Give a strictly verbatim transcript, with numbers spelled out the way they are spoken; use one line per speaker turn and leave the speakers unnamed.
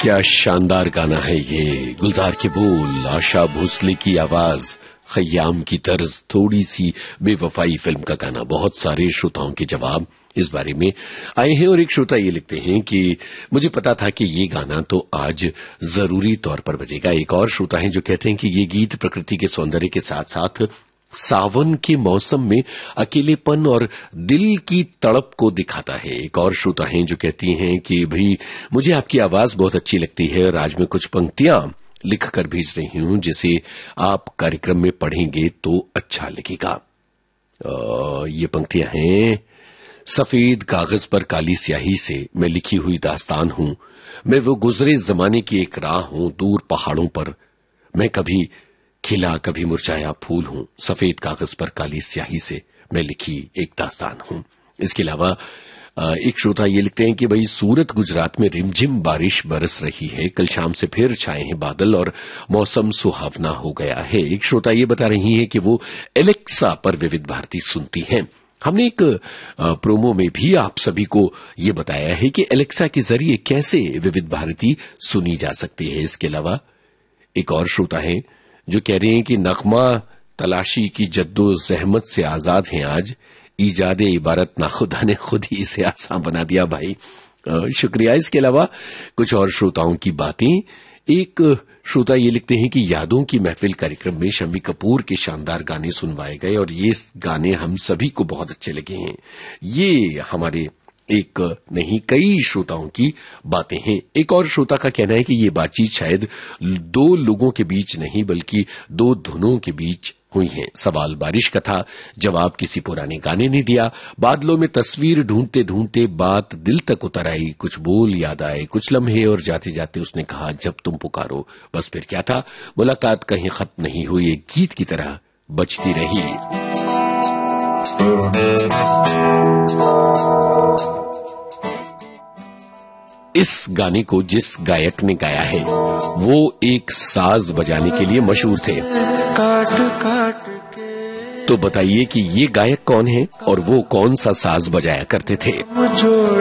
क्या शानदार गाना है ये। गुलजार के बोल, आशा भोसले की आवाज, खयाम की तर्ज, थोड़ी सी बेवफाई फिल्म का गाना। बहुत सारे श्रोताओं के जवाब इस बारे में आए हैं और एक श्रोता ये लिखते हैं कि मुझे पता था कि ये गाना तो आज जरूरी तौर पर बजेगा। एक और श्रोता हैं जो कहते हैं कि ये गीत प्रकृति के सौंदर्य के साथ साथ सावन के मौसम में अकेलेपन और दिल की तड़प को दिखाता है। एक और श्रोता हैं जो कहती हैं कि भाई मुझे आपकी आवाज बहुत अच्छी लगती है और आज मैं कुछ पंक्तियां लिख कर भेज रही हूं जिसे आप कार्यक्रम में पढ़ेंगे तो अच्छा लगेगा। ये पंक्तियां हैं, सफेद कागज पर काली स्याही से मैं लिखी हुई दास्तान हूं, मैं वो गुजरे जमाने की एक राह हूं, दूर पहाड़ों पर मैं कभी खिला कभी मुरझाया फूल हूं, सफेद कागज पर काली स्याही से मैं लिखी एक दास्तान हूं। इसके अलावा एक श्रोता ये लिखते हैं कि भाई सूरत गुजरात में रिमझिम बारिश बरस रही है, कल शाम से फिर छाए हैं बादल और मौसम सुहावना हो गया है। एक श्रोता ये बता रही है कि वो एलेक्सा पर विविध भारती सुनती हैं। हमने एक प्रोमो में भी आप सभी को ये बताया है कि एलेक्सा के जरिए कैसे विविध भारती सुनी जा सकती है। इसके अलावा एक और श्रोता है जो कह रहे हैं कि नगमा तलाशी की जद्दो जहमत से आजाद हैं आज, ईजादे इबारत ना खुदा ने खुद ही इसे आसान बना दिया। भाई शुक्रिया। इसके अलावा कुछ और श्रोताओं की बातें। एक श्रोता ये लिखते हैं कि यादों की महफिल कार्यक्रम में शम्मी कपूर के शानदार गाने सुनवाए गए और ये गाने हम सभी को बहुत अच्छे लगे हैं। ये हमारे एक नहीं कई श्रोताओं की बातें हैं। एक और श्रोता का कहना है कि ये बातचीत शायद दो लोगों के बीच नहीं बल्कि दो धुनों के बीच हुई है। सवाल बारिश का था, जवाब किसी पुराने गाने ने दिया। बादलों में तस्वीर ढूंढते ढूंढते बात दिल तक उतर आई, कुछ बोल याद आए, कुछ लम्हे और जाते जाते उसने कहा जब तुम पुकारो। बस फिर क्या था, मुलाकात कहीं खत्म नहीं हुई, एक गीत की तरह बजती रही। इस गाने को जिस गायक ने गाया है वो एक साज बजाने के लिए मशहूर थे। काट काट के तो बताइए कि ये गायक कौन है और वो कौन सा साज बजाया करते थे।